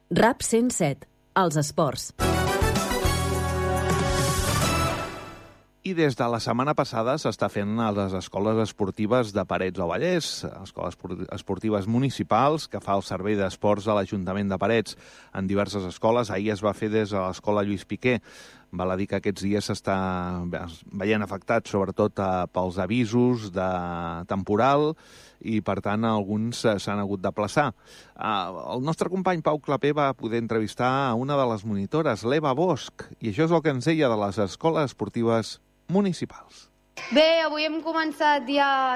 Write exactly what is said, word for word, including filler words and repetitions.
RAP cent set, els esports. I des de la setmana passada s'està fent a les escoles esportives de Parets del Vallès, escoles esportives municipals que fa el servei d'esports a l'Ajuntament de Parets. En diverses escoles, ahir es va fer des de l'escola Lluís Piquer. Val a dir que aquests dies s'està veient afectat sobretot pels avisos de temporal i, per tant, alguns s'han hagut de plaçar. El nostre company Pau Clapé va poder entrevistar a una de les monitores, l'Eva Bosch, i això és el que ens deia de les escoles esportives municipals. Bé, avui hem començat ja